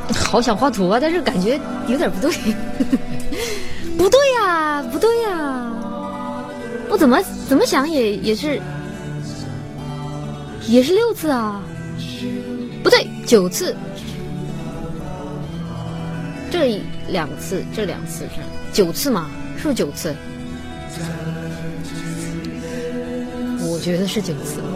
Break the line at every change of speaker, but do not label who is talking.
好想画图啊，但是感觉有点不对。不对呀，不对呀，我怎么想也是6次啊，不对，9次，这2次是9次嘛？是不是9次？我觉得是9次。